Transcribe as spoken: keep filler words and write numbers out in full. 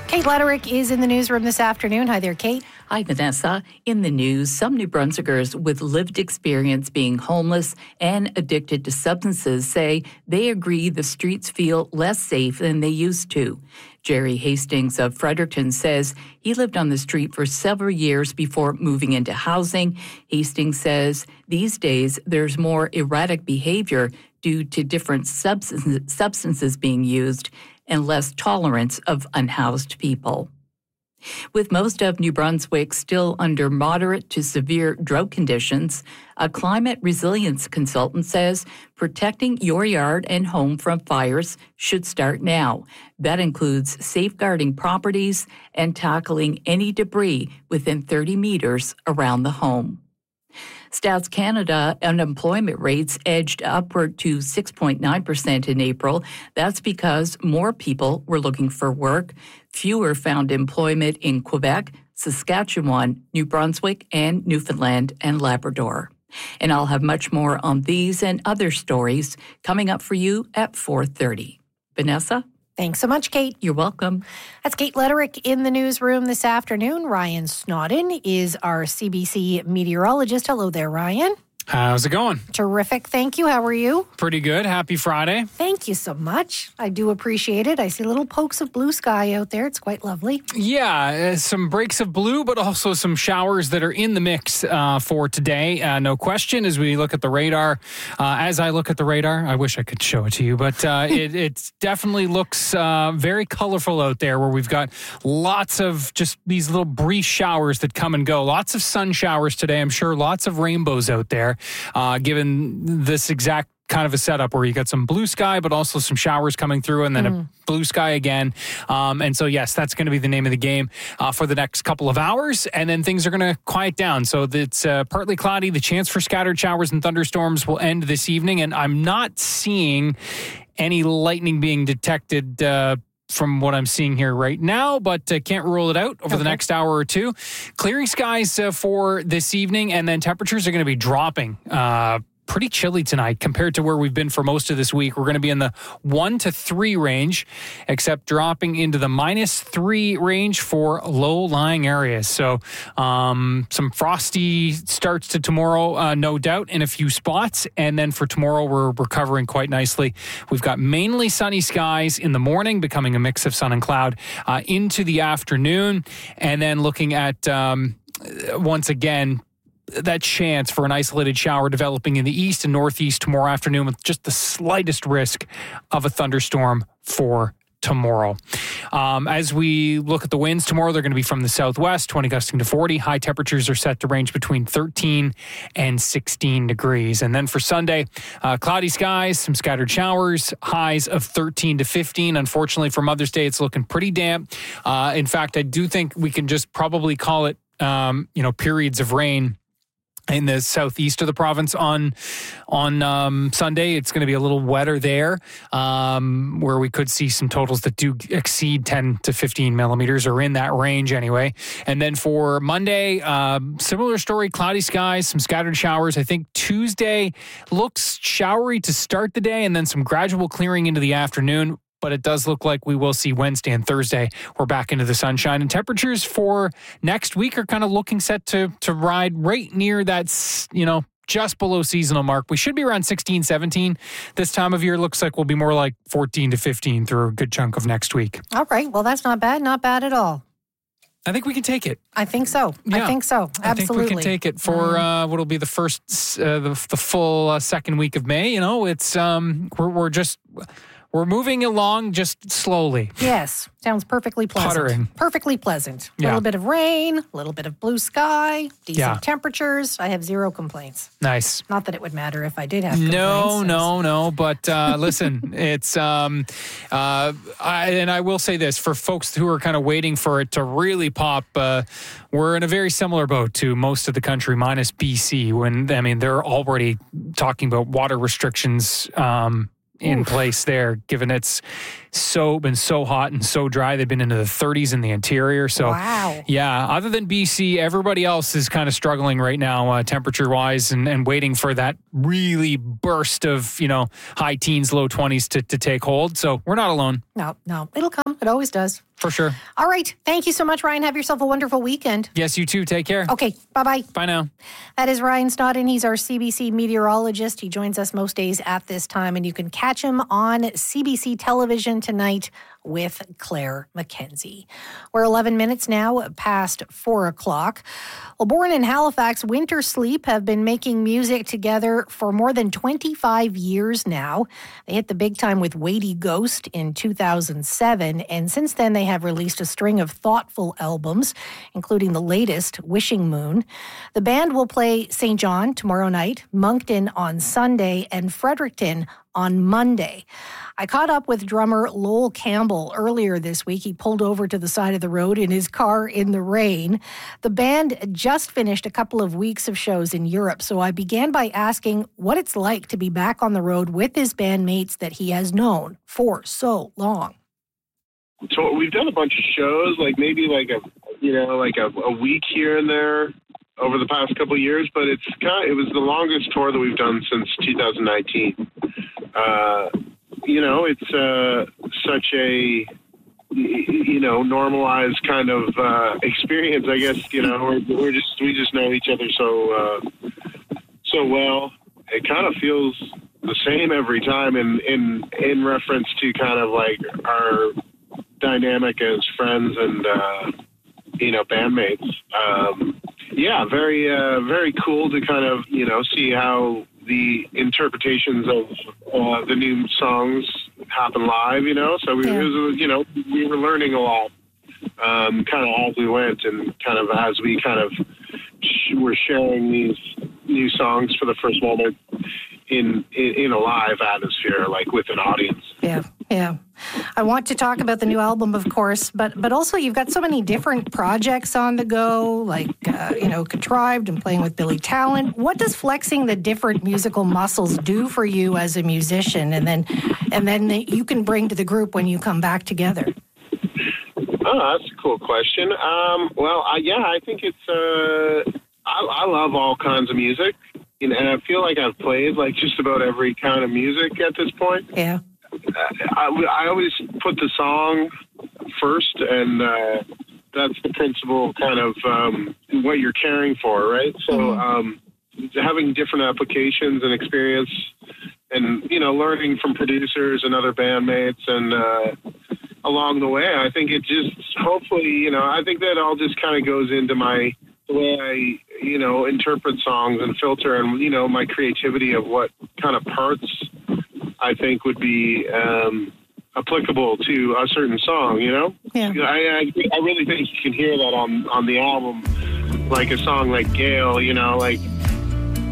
Kate Lederick is in the newsroom this afternoon. Hi there, Kate. Hi, Vanessa. In the news, some New Brunswickers with lived experience being homeless and addicted to substances say they agree the streets feel less safe than they used to. Jerry Hastings of Fredericton says he lived on the street for several years before moving into housing. Hastings says these days there's more erratic behavior due to different substance, substances being used and less tolerance of unhoused people. With most of New Brunswick still under moderate to severe drought conditions, a climate resilience consultant says protecting your yard and home from fires should start now. That includes safeguarding properties and tackling any debris within thirty meters around the home. Stats Canada unemployment rates edged upward to six point nine percent in April. That's because more people were looking for work. Fewer found employment in Quebec, Saskatchewan, New Brunswick, and Newfoundland and Labrador. And I'll have much more on these and other stories coming up for you at four thirty. Vanessa? Thanks so much, Kate. You're welcome. That's Kate Lederick in the newsroom this afternoon. Ryan Snodden is our C B C meteorologist. Hello there, Ryan. How's it going? Terrific. Thank you. How are you? Pretty good. Happy Friday. Thank you so much. I do appreciate it. I see little pokes of blue sky out there. It's quite lovely. Yeah, uh, some breaks of blue, but also some showers that are in the mix uh, for today. Uh, no question, as we look at the radar. Uh, as I look at the radar, I wish I could show it to you, but uh, it, it definitely looks uh, very colorful out there, where we've got lots of just these little brief showers that come and go. Lots of sun showers today. I'm sure lots of rainbows out there. Uh, given this exact kind of a setup where you got some blue sky, but also some showers coming through, and then mm. a blue sky again. Um, and so, yes, that's going to be the name of the game uh, for the next couple of hours. And then things are going to quiet down. So it's uh, partly cloudy. The chance for scattered showers and thunderstorms will end this evening. And I'm not seeing any lightning being detected uh from what I'm seeing here right now, but uh, can't rule it out over okay. the next hour or two. Clearing skies uh, for this evening, and then temperatures are going to be dropping. Uh, pretty chilly tonight compared to where we've been for most of this week. We're going to be in the one to three range, except dropping into the minus three range for low-lying areas. So um, some frosty starts to tomorrow, uh, no doubt, in a few spots. And then for tomorrow, we're recovering quite nicely. We've got mainly sunny skies in the morning, becoming a mix of sun and cloud uh, into the afternoon. And then looking at, um, once again, that chance for an isolated shower developing in the east and northeast tomorrow afternoon, with just the slightest risk of a thunderstorm for tomorrow. Um, as we look at the winds tomorrow, they're going to be from the southwest, twenty gusting to forty. High temperatures are set to range between thirteen and sixteen degrees. And then for Sunday, uh, cloudy skies, some scattered showers, highs of thirteen to fifteen. Unfortunately, for Mother's Day, it's looking pretty damp. Uh, in fact, I do think we can just probably call it, um, you know, periods of rain in the southeast of the province on on um, Sunday. It's going to be a little wetter there, um, where we could see some totals that do exceed ten to fifteen millimeters, or in that range anyway. And then for Monday, um, similar story, cloudy skies, some scattered showers. I think Tuesday looks showery to start the day, and then some gradual clearing into the afternoon. But it does look like we will see Wednesday and Thursday, we're back into the sunshine. And temperatures for next week are kind of looking set to to ride right near that, you know, just below seasonal mark. We should be around sixteen, seventeen this time of year. Looks like we'll be more like fourteen to fifteen through a good chunk of next week. All right. Well, that's not bad. Not bad at all. I think we can take it. I think so. Yeah. I think so. Absolutely. I think we can take it for uh, what will be the first, uh, the, the full uh, second week of May. You know, it's um, we're, we're just... We're moving along just slowly. Yes. Sounds perfectly pleasant. Puttering. Perfectly pleasant. A yeah. little bit of rain, a little bit of blue sky, decent yeah. temperatures. I have zero complaints. Nice. Not that it would matter if I did have complaints. No, no, no. But uh, listen, it's, um, uh, I, and I will say this, for folks who are kind of waiting for it to really pop, uh, we're in a very similar boat to most of the country, minus B C, when, I mean, they're already talking about water restrictions, um, in Oof. place there, given it's so been so hot and so dry. They've been into the thirties in the interior. So, wow. yeah, other than B C, everybody else is kind of struggling right now, uh, temperature-wise, and, and waiting for that really burst of, you know, high teens, low twenties to, to take hold. So we're not alone. No, no, it'll come. It always does. For sure. All right. Thank you so much, Ryan. Have yourself a wonderful weekend. Yes, you too. Take care. Okay. Bye-bye. Bye now. That is Ryan Snodden. He's our C B C meteorologist. He joins us most days at this time, and you can catch him on C B C television tonight with Claire McKenzie. We're eleven minutes now past four o'clock. Well, born in Halifax, Winter Sleep have been making music together for more than twenty-five years now. They hit the big time with Weighty Ghost in two thousand seven, and since then they have released a string of thoughtful albums, including the latest, Wishing Moon. The band will play Saint John tomorrow night, Moncton on Sunday, and Fredericton on Monday. I caught up with drummer Lowell Campbell earlier this week. He pulled over to the side of the road in his car in the rain. The band just finished a couple of weeks of shows in Europe, so I began by asking what it's like to be back on the road with his bandmates that he has known for so long. So we've done a bunch of shows, like maybe like a, you know, like a, a week here and there over the past couple of years, but it's kind of, it was the longest tour that we've done since two thousand nineteen. Uh, you know, it's uh, such a, you know, normalized kind of uh, experience, I guess. You know, we're, we're just, we just know each other so, uh, so well. It kind of feels the same every time in, in, in reference to kind of like our dynamic as friends and, uh, you know, bandmates. Um, yeah, very, uh, very cool to kind of, you know, see how the interpretations of uh, the new songs happen live, you know? So we, yeah. it was, you know, we were learning a lot, um, kind of as we went, and kind of as we kind of sh- were sharing these new songs for the first moment in, in, in a live atmosphere, like with an audience. Yeah, yeah. I want to talk about the new album, of course, but but also you've got so many different projects on the go, like, uh, you know, Contrived and playing with Billy Talent. What does flexing the different musical muscles do for you as a musician, and then and then that you can bring to the group when you come back together? Oh, that's a cool question. Um, well, I, yeah, I think it's, uh, I, I love all kinds of music, and I feel like I've played like just about every kind of music at this point. Yeah. I, I always put the song first, and uh, that's the principal kind of um, what you're caring for, right? So Mm-hmm. um, having different applications and experience, and, you know, learning from producers and other bandmates, and uh, along the way, I think it just, hopefully, you know, I think that all just kind of goes into my, the way I, you know, interpret songs and filter, and, you know, my creativity of what kind of parts I think would be um, applicable to a certain song, you know? Yeah. I, I I really think you can hear that on, on the album, like a song like Gale, you know, like